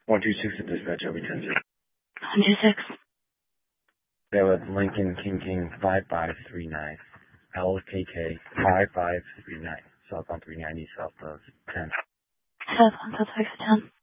126 at dispatch, I'll be 10-0. 126. That was Lincoln King 5539. LKK 5539. South on 390, south of 10. South on South 10.